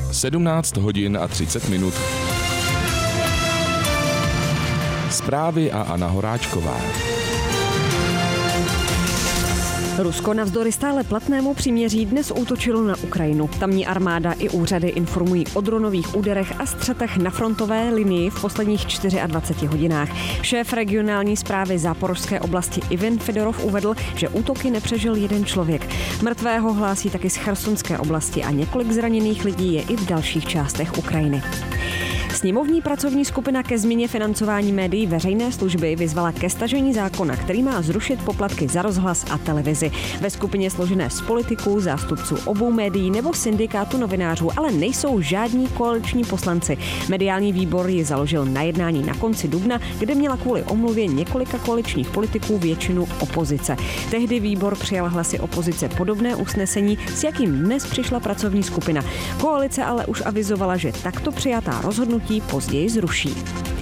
17 hodin a 30 minut. Zprávy a Anna Horáčková. Rusko navzdory stále platnému příměří dnes útočilo na Ukrajinu. Tamní armáda i úřady informují o dronových úderech a střetech na frontové linii v posledních 24 hodinách. Šéf regionální správy Záporožské oblasti Ivan Fedorov uvedl, že útoky nepřežil jeden člověk. Mrtvého hlásí taky z Chersonské oblasti a několik zraněných lidí je i v dalších částech Ukrajiny. Sněmovní pracovní skupina ke změně financování médií veřejné služby vyzvala ke stažení zákona, který má zrušit poplatky za rozhlas a televizi. Ve skupině složené z politiků, zástupců obou médií nebo syndikátu novinářů, ale nejsou žádní koaliční poslanci. Mediální výbor ji založil na jednání na konci dubna, kde měla kvůli omluvě několika koaličních politiků většinu opozice. Tehdy výbor přijal hlasy opozice podobné usnesení, s jakým dnes přišla pracovní skupina. Koalice ale už avizovala, že takto přijatá rozhodnutí později zruší.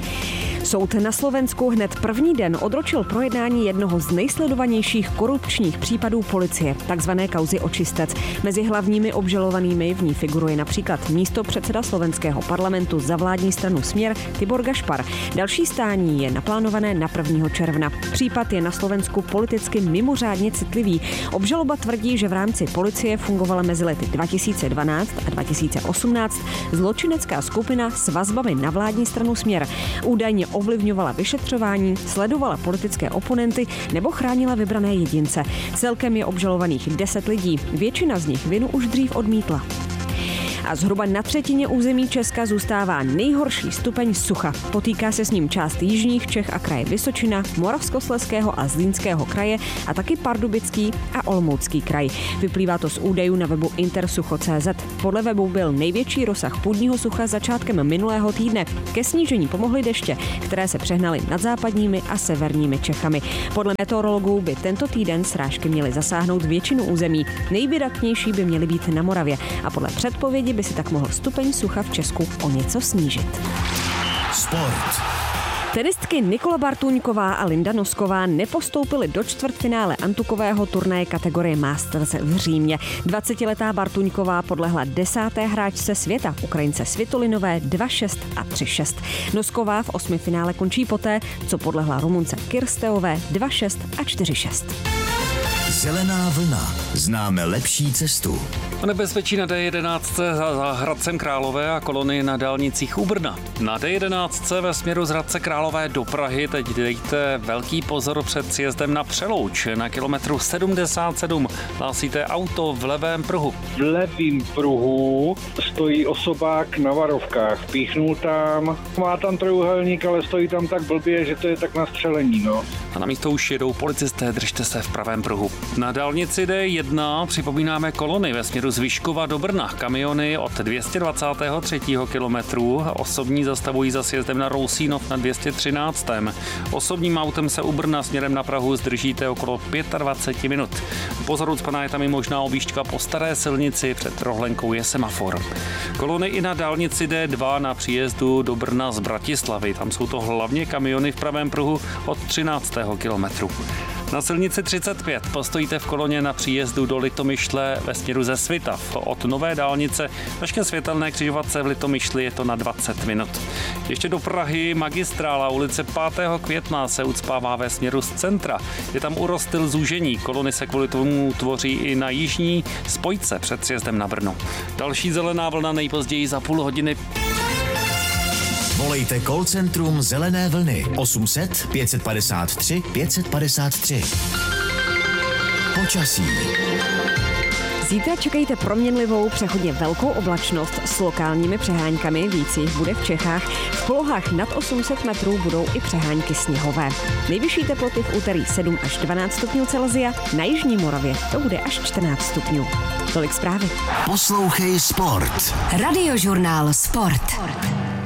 Soud na Slovensku hned první den odročil projednání jednoho z nejsledovanějších korupčních případů policie, takzvané kauzy Očistec. Mezi hlavními obžalovanými v ní figuruje například místopředseda slovenského parlamentu za vládní stranu Směr Tibor Gašpar. Další stání je naplánované na 1. června. Případ je na Slovensku politicky mimořádně citlivý. Obžaloba tvrdí, že v rámci policie fungovala mezi lety 2012 a 2018 zločinecká skupina s vazbami na vládní stranu Směr. Údajně ovlivňovala vyšetřování, sledovala politické oponenty nebo chránila vybrané jedince. Celkem je obžalovaných 10 lidí. Většina z nich vinu už dřív odmítla. A zhruba na třetině území Česka zůstává nejhorší stupeň sucha. Potýká se s ním část jižních Čech a kraje Vysočina, Moravskoslezského a Zlínského kraje a taky Pardubický a Olomoucký kraj. Vyplývá to z údajů na webu intersucho.cz. Podle webu byl největší rozsah půdního sucha začátkem minulého týdne. Ke snížení pomohly deště, které se přehnaly nad západními a severními Čechami. Podle meteorologů by tento týden srážky měly zasáhnout většinu území. Nejvydatnější by měly být na Moravě a podle předpovědi by si tak mohl stupeň sucha v Česku o něco snížit. Sport. Tenistky Nikola Bartuňková a Linda Nosková nepostoupily do čtvrtfinále antukového turnaje kategorie Masters v Římě. 20letá Bartuňková podlehla 10. hráčce světa, Ukrajince Svitolinové 2-6 a 3-6. Nosková v 8. finále končí poté, co podlehla Rumunce Kirsteové 2-6 a 4-6. Zelená vlna. Známe lepší cestu. A nebezpečí na D11 za Hradcem Králové a kolony na dálnicích u Brna. Na D11 ve směru z Hradce Králové do Prahy teď dejte velký pozor před sjezdem na Přelouč. Na kilometru 77 hlásíte auto v levém pruhu. V levém pruhu stojí osobák na varovkách. Píchnul tam, má tam trojúhelník, ale stojí tam tak blbě, že to je tak na střelení, no. A na místo už jedou policisté, držte se v pravém pruhu. Na dálnici D1 připomínáme kolony ve směru z Vyškova do Brna. Kamiony od 223. kilometru osobní zastavují za sjezdem na Rousínov na 213. Osobním autem se u Brna směrem na Prahu zdržíte okolo 25 minut. Pozor ucpaná je tam i možná objížďka po staré silnici, před rohlenkou je semafor. Kolony i na dálnici D2 na příjezdu do Brna z Bratislavy. Tam jsou to hlavně kamiony v pravém pruhu od 13. kilometru. Na silnici 35 postojíte v koloně na příjezdu do Litomyšle ve směru ze Svitav. Od nové dálnice až ke světelné křižovatce v Litomyšli je to na 20 minut. Ještě do Prahy magistrála ulice 5. května se ucpává ve směru z centra. Je tam urostil zúžení. Kolony se kvůli tomu tvoří i na jižní spojce před sjezdem na Brno. Další zelená vlna nejpozději za půl hodiny. Volejte call centrum Zelené vlny 800 553 553. Počasí. Zítra čekejte proměnlivou, přechodně velkou oblačnost s lokálními přehánkami, víc jich bude v Čechách. V polohách nad 800 metrů budou i přehánky sněhové. Nejvyšší teploty v úterý 7 až 12 stupňů Celsia, na jižní Moravě to bude až 14 stupňů. Tolik zprávy. Poslouchej Sport. Radiožurnál Sport.